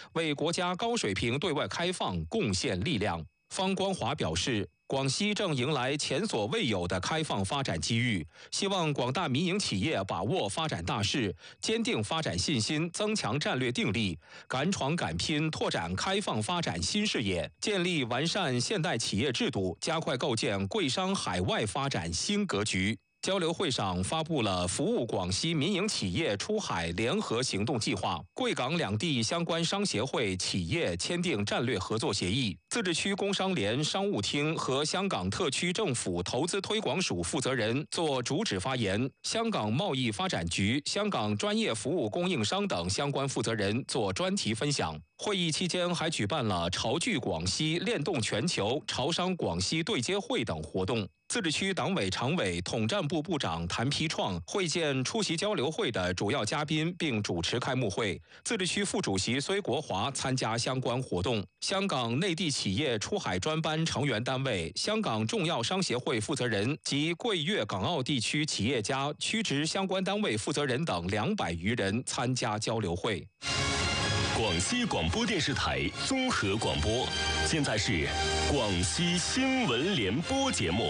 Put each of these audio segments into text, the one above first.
为国家高水平对外开放贡献力量。方光华表示，广西正迎来前所未有的开放发展机遇，希望广大民营企业把握发展大势，坚定发展信心，增强战略定力，敢闯敢拼，拓展开放发展新视野，建立完善现代企业制度，加快构建贵商海外发展新格局。交流会上发布了服务广西民营企业出海联合行动计划，贵港两地相关商协会企业签订战略合作协议。自治区工商联商务厅和香港特区政府投资推广署负责人做主旨发言，香港贸易发展局、香港专业服务供应商等相关负责人做专题分享。会议期间还举办了潮聚广西、联动全球、潮商广西对接会等活动。自治区党委常委、统战部部长谭丕创会见出席交流会的主要嘉宾，并主持开幕会。自治区副主席崔国华参加相关活动。香港内地企业出海专班成员单位、香港重要商协会负责人及贵粤港澳地区企业家、区直相关单位负责人等200余人参加交流会。 广西广播电视台综合广播，现在是广西新闻联播节目。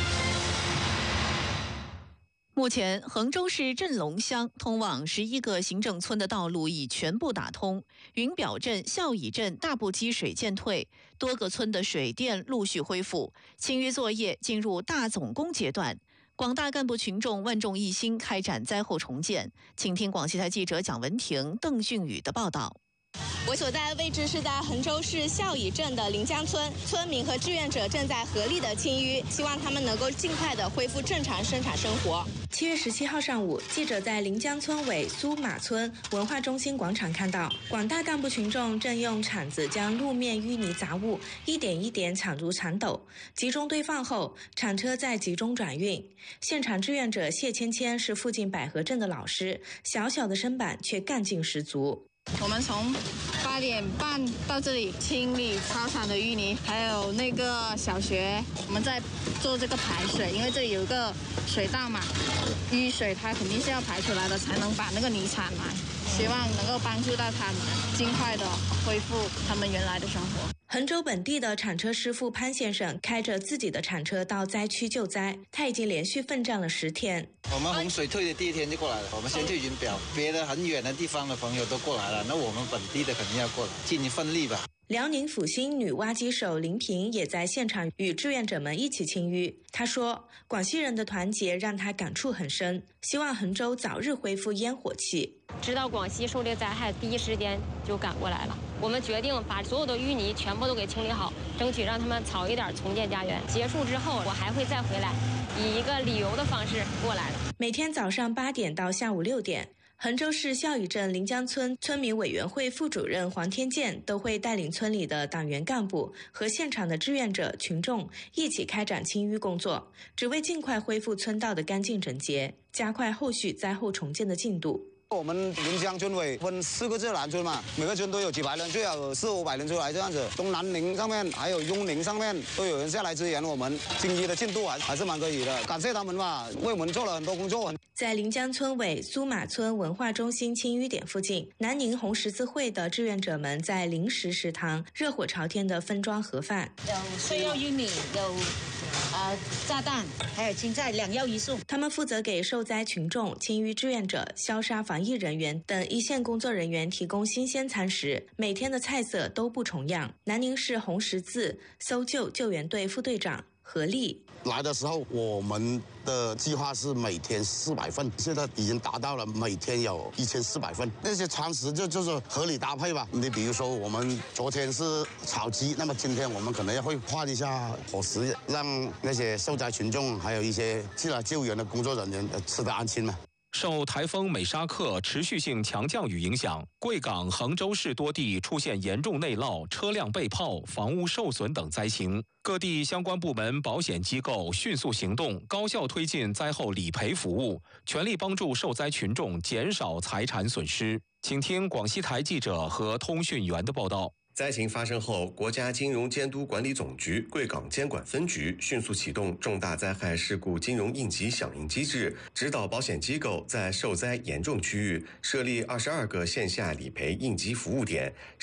目前，衡州市镇龙乡通往11个行政村的道路已全部打通，云表镇、孝乙镇大部积水渐退，多个村的水电陆续恢复，清淤作业进入大总工阶段。广大干部群众万众一心开展灾后重建。请听广西台记者蒋文婷、邓俊宇的报道。 我所在的位置是在衡州市孝乙镇的临江村，村民和志愿者正在合力的清淤，希望他们能够尽快的恢复正常生产生活。7月17号上午，记者在临江村委苏马村文化中心广场看到，广大干部群众正用铲子将路面淤泥杂物一点一点铲入铲斗，集中堆放后，铲车再集中转运。现场志愿者谢芊芊是附近百合镇的老师，小小的身板却干劲十足。 我们从8点半到这里清理操场的淤泥，还有那个小学，我们在做这个排水，因为这里有一个水道嘛，淤水它肯定是要排出来的，才能把那个泥铲来。希望能够帮助到他们，尽快的恢复他们原来的生活。 衡州本地的铲车师傅潘先生开着自己的铲车到灾区救灾，他已经连续奋战了10天。 我们洪水退的第1天就过来了，我们先去云表，别的很远的地方的朋友都过来了，那我们本地的肯定要过来，尽一份力吧。 辽宁阜新女挖机手林平也在现场与志愿者们一起清淤。她说，广西人的团结让她感触很深，希望衡州早日恢复烟火气。 知道广西受这个灾害，第一时间就赶过来了。我们决定把所有的淤泥全部都给清理好，争取让他们早一点重建家园。结束之后，我还会再回来，以一个旅游的方式过来的。 每天早上8点到下午6点。衡州市孝乙镇临江村村民委员会副主任黄天健都会带领村里的党员干部和现场的志愿者群众一起开展清淤工作，只为尽快恢复村道的干净整洁，加快后续灾后重建的进度。 我们临江村委分4个自然村嘛，每个村都有几百人，最好有400-500人出来这样子。东南宁上面还有雍宁上面都有人下来支援我们，清淤的进度还是蛮可以的，感谢他们吧，为我们做了很多工作。 在临江村委苏马村文化中心清淤点附近，南宁红十字会的志愿者们在临时食堂热火朝天的分装盒饭， 有水药玉米，有炸弹，还有青菜，2药1素。 他们负责给受灾群众、清淤志愿者、消杀防疫人员等一线工作人员提供新鲜餐食，每天的菜色都不重样。南宁市红十字搜救救援队副队长何丽来的时候，我们的计划是每天400份，现在已经达到了每天有1400份。那些餐食就是合理搭配吧。你比如说，我们昨天是炒鸡，那么今天我们可能会换一下伙食，让那些受灾群众还有一些进来救援的工作人员吃得安心嘛。 受台风美沙克持续性强降雨影响，贵港、衡州市多地出现严重内涝、车辆被泡、房屋受损等灾情。各地相关部门、保险机构迅速行动，高效推进灾后理赔服务，全力帮助受灾群众减少财产损失。请听广西台记者和通讯员的报道。 灾情发生后，国家金融监督管理总局贵港监管分局迅速启动重大灾害事故金融应急响应机制，指导保险机构在受灾严重区域设立22个线下理赔应急服务点，